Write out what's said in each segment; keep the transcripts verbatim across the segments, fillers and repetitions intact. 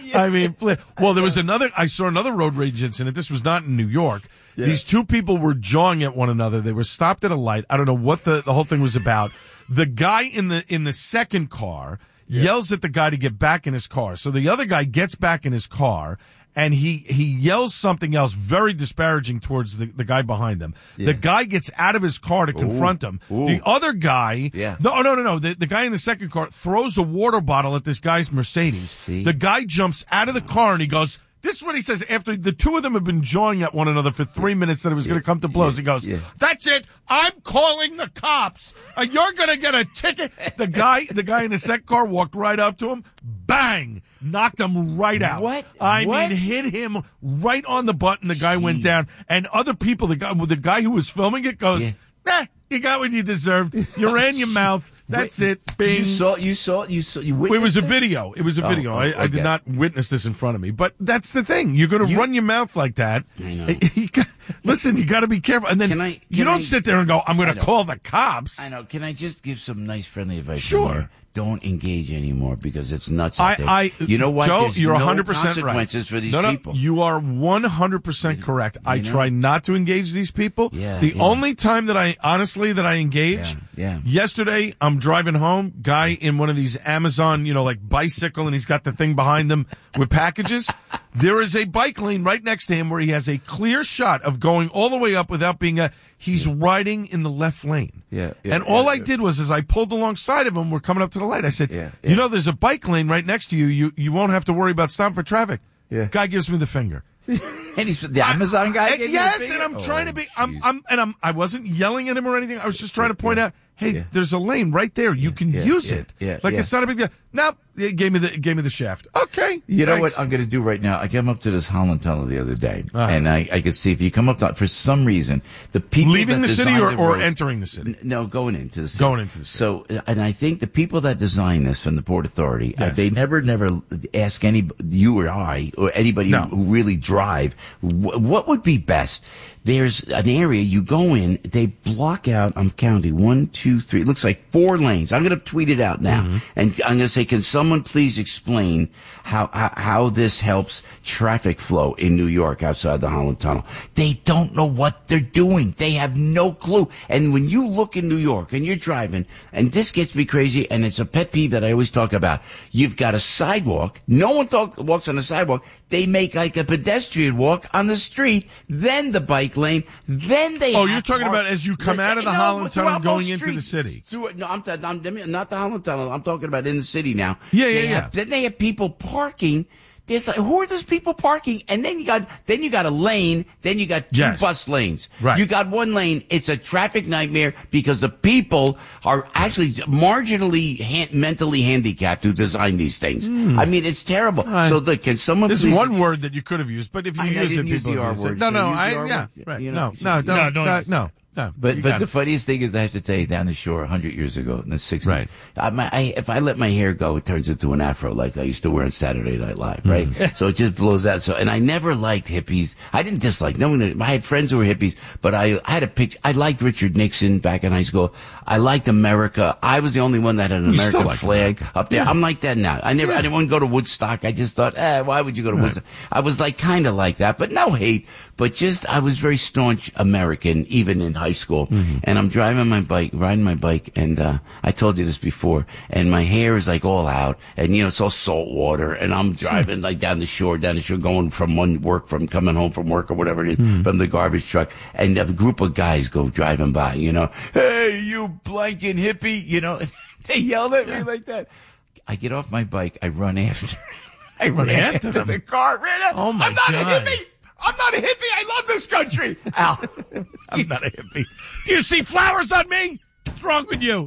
I mean, well, there was another, I saw another road rage incident. This was not in New York. Yeah. These two people were jawing at one another. They were stopped at a light. I don't know what the, the whole thing was about. The guy in the, in the second car yeah. yells at the guy to get back in his car. So the other guy gets back in his car. And he, he yells something else very disparaging towards the, the guy behind him. Yeah. The guy gets out of his car to confront Ooh. him. Ooh. The other guy, yeah. no, no, no, no. The, the guy in the second car throws a water bottle at this guy's Mercedes. See? The guy jumps out of the car and he goes, this is what he says after the two of them have been jawing at one another for three minutes that it was yeah. going to come to blows. Yeah. He goes, yeah. that's it. I'm calling the cops. Uh, you're going to get a ticket. The guy, the guy in the second car walked right up to him. Bang! Knocked him right out. What? I what? mean, hit him right on the button. The guy Jeez. went down. And other people, the guy, the guy who was filming it goes, yeah. nah, you got what you deserved. You ran your mouth. That's Wait, it. Bing. You saw, you saw, you saw, you witnessed It was a it? video. It was a video. Oh, I, okay. I did not witness this in front of me. But that's the thing. You're going to run your mouth like that. I know. You got, listen, you got to be careful. And then can I, can you don't I, sit there and go, I'm going to call the cops. I know. Can I just give some nice friendly advice? Sure. Don't engage anymore because it's nuts out I, there. I, you know what? Joe, There's you're no one hundred percent consequences right. for these no, no, people. You are one hundred percent correct. I know? try not to engage these people. Yeah, the yeah. only time that I, honestly, that I engage, yeah, yeah. yesterday, I'm driving home, guy in one of these Amazon, you know, like bicycle, and he's got the thing behind him with packages. There is a bike lane right next to him where he has a clear shot of going all the way up without being a, he's yeah. riding in the left lane. Yeah. yeah and all yeah, I yeah. did was, as I pulled alongside of him, we're coming up to the light. I said, yeah, yeah. you know, there's a bike lane right next to you. You, you won't have to worry about stopping for traffic. Yeah. Guy gives me the finger. And he's the Amazon guy. I, yes, and I'm oh, trying to be. Geez. I'm. I'm. And I'm. I wasn't yelling at him or anything. I was just trying to point yeah. out, hey, yeah. there's a lane right there. You yeah. can yeah. use yeah. it. Yeah. Like yeah. it's not a big deal. Nope. It gave me the. It gave me the shaft. Okay. You know thanks. what I'm going to do right now? I came up to this Holland Tunnel the other day, uh-huh. and I, I could see if you come up to, for some reason, the people leaving that the city or, the or roads, entering the city. N- no, going into the city. Going into the city. So, and I think the people that designed this from the Port Authority, yes. uh, they never, never ask any you or I or anybody no. who, who really drive wh- what would be best. There's an area you go in, they block out, I'm counting, one, two, three, it looks like four lanes. I'm going to tweet it out now. Mm-hmm. And I'm going to say, can someone please explain how, how, how this helps traffic flow in New York outside the Holland Tunnel? They don't know what they're doing. They have no clue. And when you look in New York and you're driving, and this gets me crazy, and it's a pet peeve that I always talk about. You've got a sidewalk. No one talk, walks on the sidewalk. They make like a pedestrian walk on the street, then the bike lane, then they Oh, have you're talking park. about as you come out of the no, Holland Tunnel throughout going most into the streets. city. Through, no, I'm, I'm not the Holland Tunnel. I'm talking about in the city now. Yeah, yeah, they yeah. Have, then they have people parking. There's like, who are those people parking? And then you got, then you got a lane. Then you got two Yes. bus lanes. Right. You got one lane. It's a traffic nightmare because the people are actually marginally han- mentally handicapped who design these things. Mm. I mean, it's terrible. Uh, so look, can someone There's please? one word that you could have used, but if you I, use I didn't it, use people the R use word. it. No, Should no, I use the I, R yeah, word? right. You know, no, no, don't, No, don't no, use it. no. No, But you but got the it. funniest thing is I have to tell you, down the shore a hundred years ago in the sixties, Right. I, my, I, if I let my hair go, it turns into an afro like I used to wear on Saturday Night Live, right? Mm. So it just blows out. So and I never liked hippies. I didn't dislike. No one. I had friends who were hippies, but I, I had a picture. I liked Richard Nixon back in high school. I liked America. I was the only one that had an You still American like flag America. up there. Yeah. I'm like that now. I never. Yeah. I didn't want to go to Woodstock. I just thought, eh, why would you go to Right. Woodstock? I was like kind of like that, but no hate. But just I was very staunch American, even in high school. Mm-hmm. And I'm driving my bike, riding my bike, and uh I told you this before. And my hair is like all out, and you know it's all salt water. And I'm driving like down the shore, down the shore, going from one work, from coming home from work or whatever it is, Mm-hmm. from the garbage truck. And a group of guys go driving by, you know, hey, you blanking hippie, you know. They yelled at me like that. I get off my bike, I run after. I run After after, them? the car. Ran after. Oh, my I'm not God. a hippie. I'm not a hippie. I love this country. Al. I'm not a hippie. Do you see flowers on me? What's wrong with you?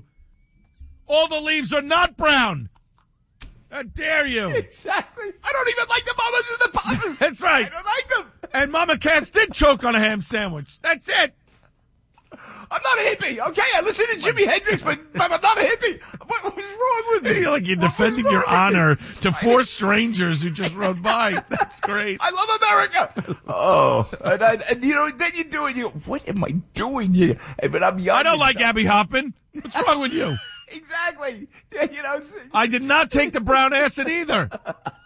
All the leaves are not brown. How dare you? Exactly. I don't even like the mamas and the papas. That's right. I don't like them. And Mama Cass did choke on a ham sandwich. That's it. I'm not a hippie, okay? I listen to Jimi Hendrix, but I'm not a hippie. What, what was wrong with me? You're like you're What was defending wrong your with me? honor to four strangers who just rode by. That's great. I love America. Oh, and, I, and you know, then you do it. You go, what am I doing here? Hey, but I'm young. I don't and like stuff. Abby Hoppin. What's wrong with you? Exactly. Yeah, you know. I did not take the brown acid either.